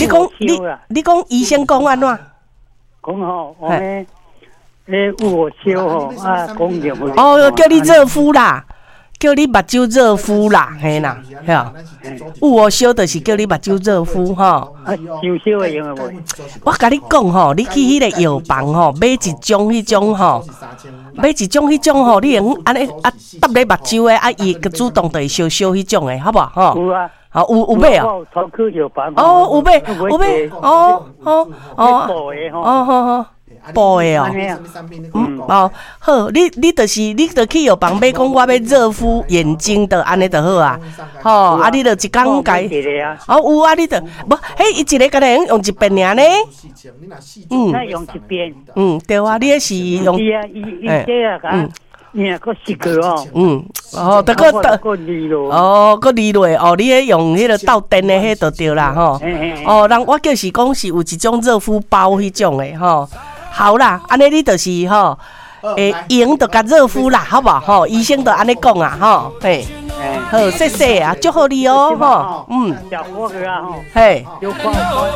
你讲医生讲安怎？ 讲吼，我们有烧吼啊，讲就会。 哦，叫你热敷啦，叫你目睭热敷啦，嘿啦，嘿啊。有我烧就是叫你目睭热敷吼。 啊，上烧会用无？ 我甲你讲吼，你去迄个药房吼，买一种迄种吼，你用安尼啊搭咧目睭诶，啊伊个主动就会烧迄种诶，好不好？吼。 有啊。 好，有买啊？ 头去药房。 哦，有买，哦，布的哦，好，你就去药房买，讲我要热敷眼睛的，安尼就好啊。吼，啊，你就一工改。哦，有啊，你就无，迄伊一个敢若用一遍尔呢？ 那用一遍。 对啊，你迄是用。 你个四个哦， 得个离落哦，你迄用迄个倒电的迄就对啦吼。人我就是讲是有一种热敷包迄种的吼。好啦，安尼你就是吼，用就甲热敷啦，好不好？吼，医生就安尼讲啊，吼，嘿，好，谢谢啊，祝福你哦，吼， 小伙子啊，吼， 嘿。